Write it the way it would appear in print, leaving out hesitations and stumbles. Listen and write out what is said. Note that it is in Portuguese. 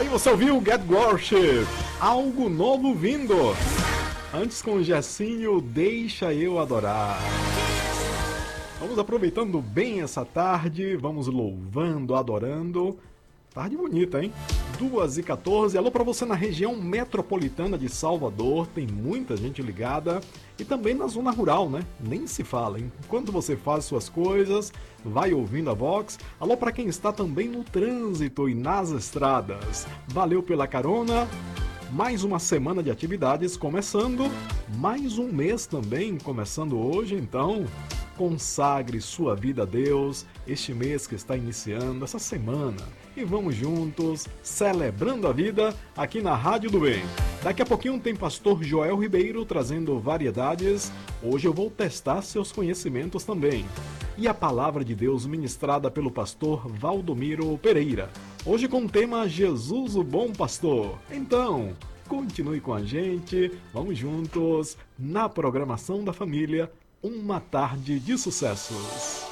Aí você ouviu Get Worship, algo novo vindo. Antes com o Jessinho, Deixa Eu Adorar. Vamos aproveitando bem essa tarde, vamos louvando, adorando. Tarde bonita, hein? 2h14, alô pra você na região metropolitana de Salvador, tem muita gente ligada. E também na zona rural, né? Nem se fala, hein? Enquanto você faz suas coisas, vai ouvindo a Vox. Alô pra quem está também no trânsito e nas estradas. Valeu pela carona. Mais uma semana de atividades começando, mais um mês também começando hoje, então consagre sua vida a Deus, este mês que está iniciando, essa semana, e vamos juntos, celebrando a vida aqui na Rádio do Bem. Daqui a pouquinho tem pastor Joel Ribeiro trazendo variedades, hoje eu vou testar seus conhecimentos também. E a palavra de Deus ministrada pelo pastor Valdomiro Pereira. Hoje com o tema Jesus o Bom Pastor. Então, continue com a gente, vamos juntos na programação da família, uma tarde de sucessos.